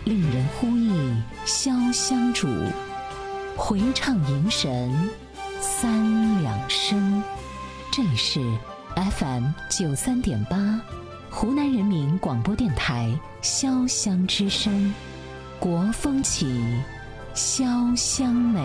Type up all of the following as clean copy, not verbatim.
令人呼忆潇湘主，回唱迎神三两声。这里是 FM93.8 湖南人民广播电台潇湘之声，国风起，潇湘美。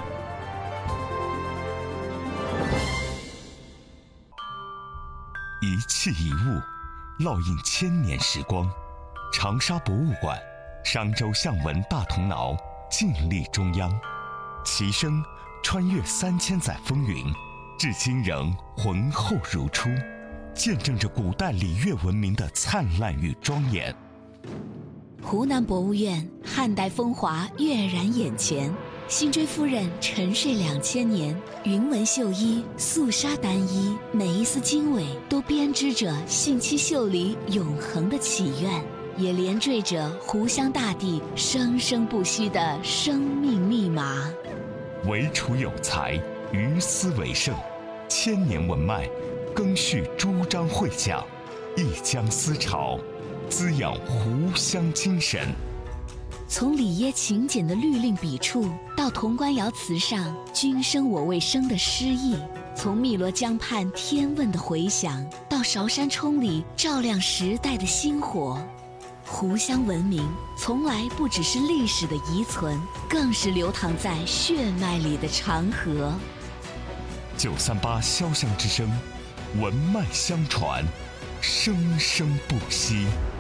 一器一物，烙印千年时光。长沙博物馆、商周象纹大铜挠静立中央，其声穿越3000载风云，至今仍浑厚如初，见证着古代礼乐文明的灿烂与庄严。 湖南博物院汉代风华跃然眼前，辛追夫人沉睡2000年，云纹绣衣，素纱单衣，每一丝经纬都编织着信七绣里永恒的祈愿，也连缀着湖湘大地生生不息的生命密码。 惟楚有才，于斯为盛，千年文脉，更续诸章会讲，一江思潮，滋养湖湘精神。 从里耶勤俭的律令笔触，到潼关窑瓷上君生我未生的诗意；从汨罗江畔天问的回响，到韶山冲里照亮时代的星火。湖湘文明从来不只是历史的遗存，更是流淌在血脉里的长河。 938潇湘之声，文脉相传，生生不息。